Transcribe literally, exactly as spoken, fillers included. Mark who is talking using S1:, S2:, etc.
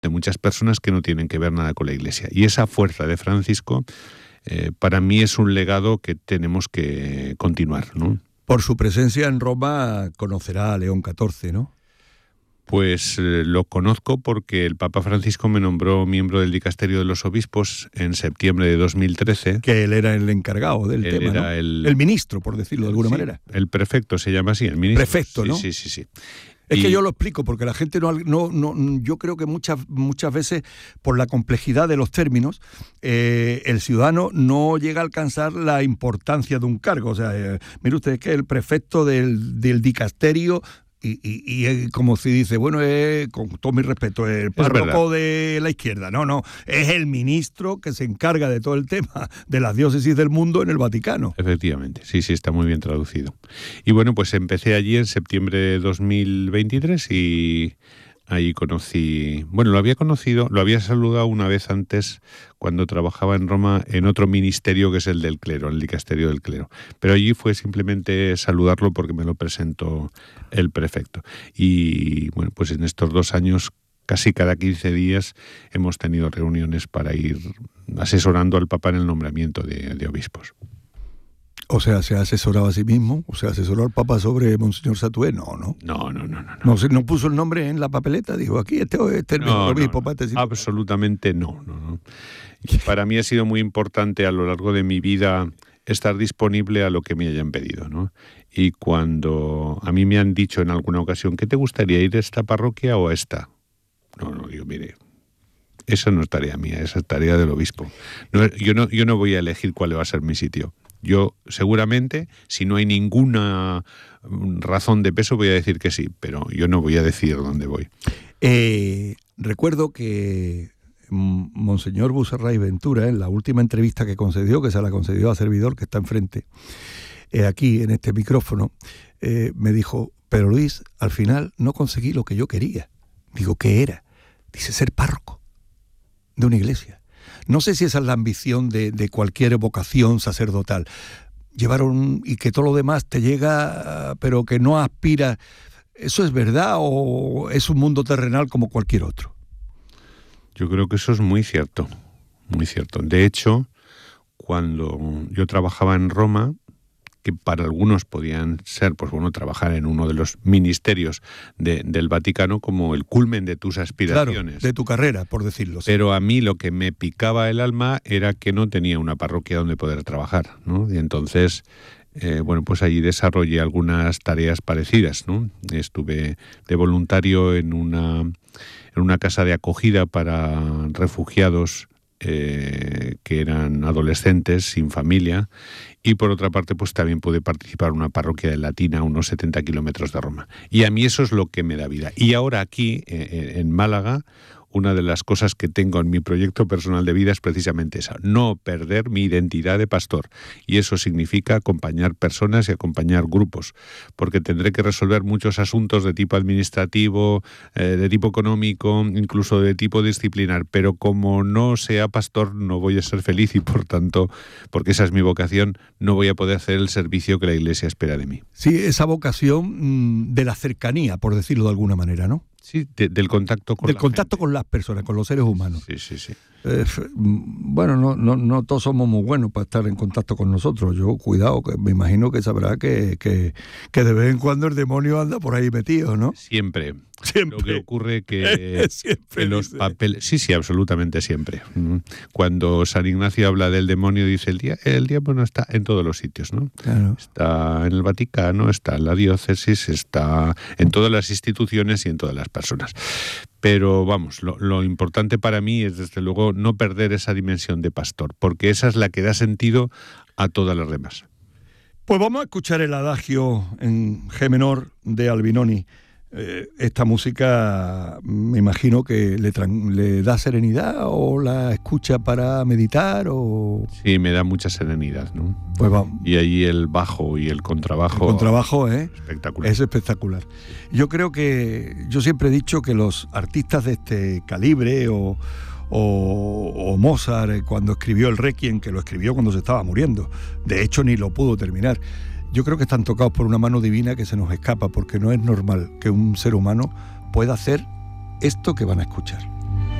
S1: de muchas personas que no tienen que ver nada con la Iglesia. Y esa fuerza de Francisco, eh, para mí es un legado que tenemos que continuar, ¿no?
S2: Por su presencia en Roma conocerá a León catorce, ¿no?
S1: Pues eh, lo conozco porque el Papa Francisco me nombró miembro del Dicasterio de los Obispos en septiembre de dos mil trece.
S2: Que él era el encargado del
S1: Él
S2: tema,
S1: era
S2: ¿no?
S1: el,
S2: el ministro, por decirlo de alguna
S1: sí,
S2: manera.
S1: El prefecto se llama así, el ministro.
S2: Prefecto,
S1: sí,
S2: ¿no?
S1: Sí, sí, sí.
S2: Es
S1: y...
S2: que yo lo explico porque la gente no, no, no yo creo que muchas muchas veces por la complejidad de los términos eh, el ciudadano no llega a alcanzar la importancia de un cargo. O sea, eh, mire usted, es que el prefecto del, del dicasterio y, y, y es como si dice, bueno, es, con todo mi respeto, el párroco de la izquierda. No, no, es el ministro que se encarga de todo el tema de las diócesis del mundo en el Vaticano.
S1: Efectivamente, sí, sí, está muy bien traducido. Y bueno, pues empecé allí en septiembre de dos mil veintitrés y ahí conocí, bueno, lo había conocido, lo había saludado una vez antes cuando trabajaba en Roma en otro ministerio que es el del clero, el dicasterio del clero. Pero allí fue simplemente saludarlo porque me lo presentó el prefecto. Y bueno, pues en estos dos años, casi cada quince días, hemos tenido reuniones para ir asesorando al Papa en el nombramiento de, de obispos.
S2: O sea, ¿se ha asesorado a sí mismo? ¿O sea, asesoró al Papa sobre Monseñor Satué? No, no.
S1: No, no, no, no.
S2: No, no, no puso el nombre en la papeleta, dijo, aquí este, este es el mejor obispo para este sitio.
S1: Absolutamente no, no, no. Y para mí ha sido muy importante a lo largo de mi vida estar disponible a lo que me hayan pedido, ¿no? Y cuando a mí me han dicho en alguna ocasión, ¿qué te gustaría, ir a esta parroquia o a esta? No, no, digo, mire, esa no es tarea mía, esa es tarea del obispo. No, yo, no, yo no voy a elegir cuál va a ser mi sitio. Yo seguramente, si no hay ninguna razón de peso, voy a decir que sí, pero yo no voy a decir dónde voy.
S2: Eh, recuerdo que Monseñor Buserray Ventura, en la última entrevista que concedió, que se la concedió a servidor que está enfrente, eh, aquí en este micrófono, eh, me dijo, pero Luis, al final no conseguí lo que yo quería. Digo, ¿qué era? Dice, ser párroco de una iglesia. No sé si esa es la ambición de, de cualquier vocación sacerdotal. Llevar un, y que todo lo demás te llega, pero que no aspira. ¿Eso es verdad o es un mundo terrenal como cualquier otro?
S1: Yo creo que eso es muy cierto, muy cierto. De hecho, cuando yo trabajaba en Roma, que para algunos podían ser, pues bueno, trabajar en uno de los ministerios de, del Vaticano como el culmen de tus aspiraciones.
S2: Claro, de tu carrera, por decirlo así.
S1: Pero a mí lo que me picaba el alma era que no tenía una parroquia donde poder trabajar, ¿no? Y entonces, eh, bueno, pues allí desarrollé algunas tareas parecidas, ¿no? Estuve de voluntario en una, en una casa de acogida para refugiados eh, que eran adolescentes sin familia. Y por otra parte, pues también pude participar en una parroquia de Latina a unos setenta kilómetros de Roma. Y a mí eso es lo que me da vida. Y ahora aquí, eh, en Málaga, una de las cosas que tengo en mi proyecto personal de vida es precisamente esa, no perder mi identidad de pastor. Y eso significa acompañar personas y acompañar grupos, porque tendré que resolver muchos asuntos de tipo administrativo, eh, de tipo económico, incluso de tipo disciplinar, pero como no sea pastor no voy a ser feliz y por tanto, porque esa es mi vocación, no voy a poder hacer el servicio que la Iglesia espera de mí.
S2: Sí, esa vocación mmm, de la cercanía, por decirlo de alguna manera, ¿no?
S1: Sí, de, del contacto con
S2: del
S1: la
S2: contacto
S1: gente.
S2: con las personas, con los seres humanos.
S1: Sí, sí, sí.
S2: Eh, bueno, no, no, no todos somos muy buenos para estar en contacto con nosotros. Yo, cuidado, que me imagino que sabrá que, que, que de vez en cuando el demonio anda por ahí metido, ¿no?
S1: Siempre.
S2: Siempre.
S1: Lo que ocurre que,
S2: siempre
S1: que los
S2: dice.
S1: papeles... Sí, sí, absolutamente siempre. Cuando San Ignacio habla del demonio, dice, el, día, el diablo no está en todos los sitios, ¿no?
S2: Claro.
S1: Está en el Vaticano, está en la diócesis, está en todas las instituciones y en todas las personas. Pero vamos, lo, lo importante para mí es desde luego no perder esa dimensión de pastor, porque esa es la que da sentido a todas las demás.
S2: Pues vamos a escuchar el adagio en G menor de Albinoni. Eh, esta música me imagino que le, tran- le da serenidad o la escucha para meditar o...
S1: Sí, me da mucha serenidad, ¿no?
S2: Pues vamos.
S1: Y allí el bajo y el contrabajo...
S2: El contrabajo, ¿eh?
S1: Espectacular.
S2: Es espectacular. Yo creo que... Yo siempre he dicho que los artistas de este calibre o, o, o Mozart, cuando escribió el Requiem, que lo escribió cuando se estaba muriendo, de hecho ni lo pudo terminar, yo creo que están tocados por una mano divina que se nos escapa, porque no es normal que un ser humano pueda hacer esto que van a escuchar.